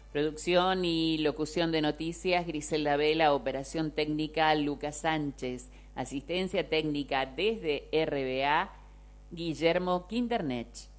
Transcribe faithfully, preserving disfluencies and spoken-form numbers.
Producción y locución de noticias, Griselda Vela. Operación técnica, Lucas Sánchez. Asistencia técnica desde R B A, Guillermo Quinternech.